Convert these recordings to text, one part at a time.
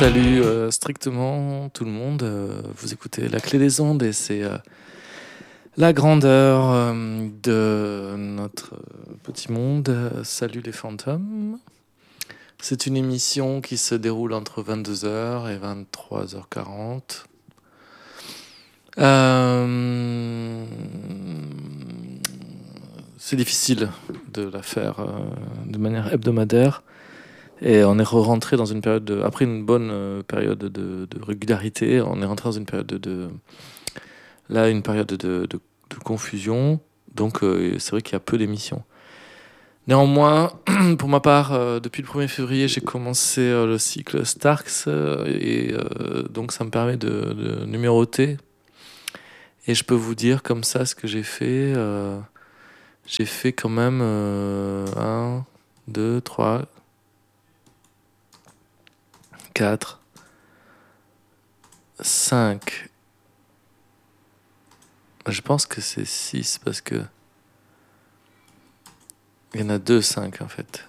salue strictement tout le monde. Vous écoutez La Clé des Ondes et c'est la grandeur de notre petit monde. Salut les fantômes. C'est une émission qui se déroule entre 22h et 23h40. C'est difficile de la faire de manière hebdomadaire. Et on est rentré dans une période, après une bonne période de régularité, on est rentré dans une période une période de confusion. Donc c'est vrai qu'il y a peu d'émissions. Néanmoins, pour ma part, depuis le 1er février, j'ai commencé le cycle Starks et donc ça me permet de numéroter. Et je peux vous dire comme ça ce que j'ai fait. J'ai fait quand même 1, 2, 3, 4, 5. Je pense que c'est 6 parce que il y en a 2, 5 en fait.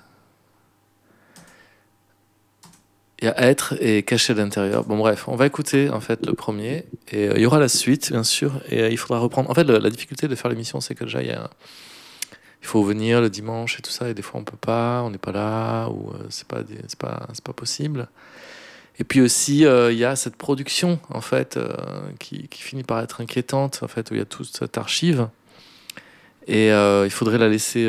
Il y a être et caché à l'intérieur. Bon bref, on va écouter en fait le premier et il y aura la suite bien sûr et il faudra reprendre. En fait la difficulté de faire l'émission c'est que déjà il faut venir le dimanche et tout ça et des fois on peut pas, on n'est pas là ou c'est pas possible. Et puis aussi il y a cette production en fait qui finit par être inquiétante en fait où il y a toute cette archive et il faudrait la laisser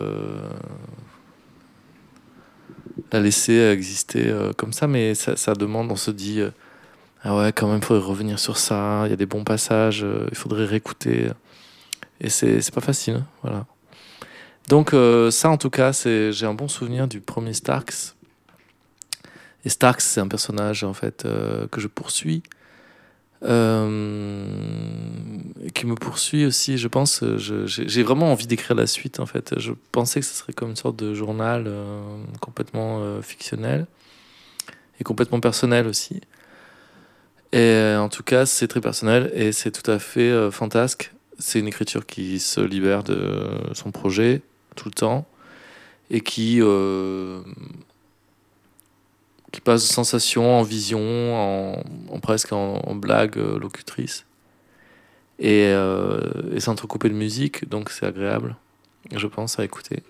exister comme ça, mais ça demande, on se dit ah ouais quand même il faudrait revenir sur ça, il y a des bons passages, il faudrait réécouter et c'est pas facile, hein, voilà. Donc ça en tout cas j'ai un bon souvenir du premier Starks. Et Starks c'est un personnage en fait que je poursuis qui me poursuit aussi, je pense. J'ai vraiment envie d'écrire la suite en fait. Je pensais que ce serait comme une sorte de journal complètement fictionnel et complètement personnel aussi. Et en tout cas c'est très personnel et c'est tout à fait fantasque. C'est une écriture qui se libère de son projet tout le temps et qui passe de sensation en vision, en presque en blague locutrice. Et c'est entrecoupé de musique, donc c'est agréable, je pense, à écouter.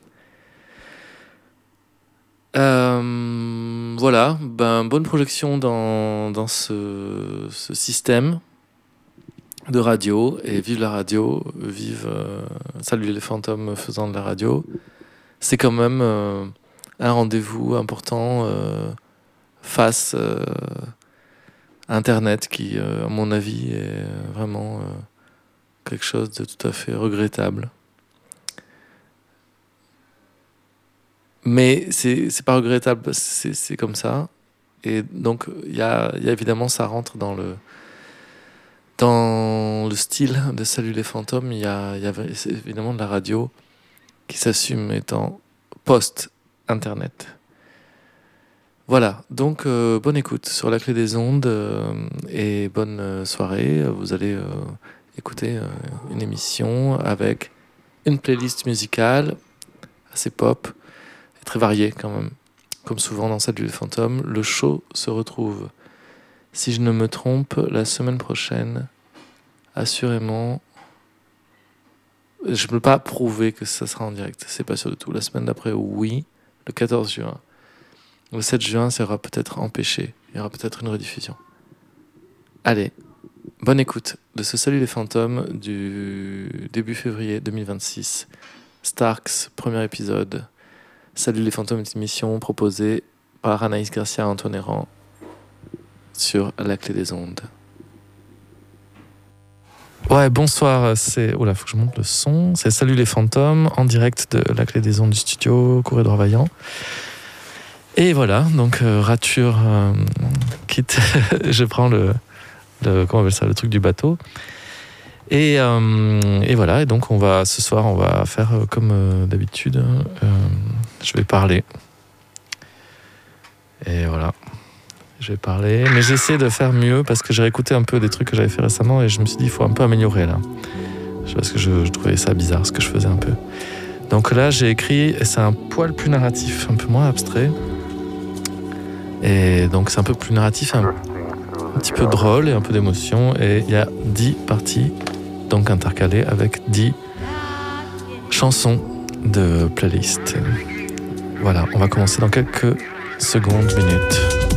Voilà, bonne projection dans ce système de radio, et vive la radio, vive salut les fantômes faisant de la radio. C'est quand même un rendez-vous important face à Internet qui, à mon avis, est vraiment quelque chose de tout à fait regrettable. Mais c'est pas regrettable, c'est comme ça. Et donc, il y a évidemment, ça rentre dans le style de Salut les fantômes. Il y a évidemment de la radio qui s'assume étant post-Internet. Voilà, donc bonne écoute sur La Clé des Ondes et bonne soirée. Vous allez écouter une émission avec une playlist musicale assez pop et très variée quand même. Comme souvent dans Salut les fantômes, le show se retrouve, si je ne me trompe, la semaine prochaine. Assurément, je ne peux pas prouver que ça sera en direct, c'est pas sûr du tout. La semaine d'après, oui, le 14 juin. Le 7 juin, ça sera peut-être empêché. Il y aura peut-être une rediffusion. Allez, bonne écoute de ce Salut les fantômes du début février 2026. Starks, premier épisode. Salut les fantômes est une émission proposée par Anaïs Garcia Antoine Héran sur La Clé des Ondes. Ouais, bonsoir, Oula, faut que je monte le son. C'est Salut les fantômes, en direct de La Clé des Ondes du studio Couré-Droit Vaillant. Et voilà, donc rature quitte, je prends le comment on appelle ça, le truc du bateau. Et voilà, et donc ce soir on va faire comme d'habitude. Je vais parler. Et voilà, je vais parler, mais j'essaie de faire mieux parce que j'ai réécouté un peu des trucs que j'avais fait récemment et je me suis dit il faut un peu améliorer là. Parce que je trouvais ça bizarre ce que je faisais un peu. Donc là j'ai écrit, et c'est un poil plus narratif, un peu moins abstrait. Et donc c'est un peu plus narratif, un petit peu drôle et un peu d'émotion. Et il y a 10 parties, donc intercalées avec 10 chansons de playlist. Voilà, on va commencer dans quelques secondes, minutes.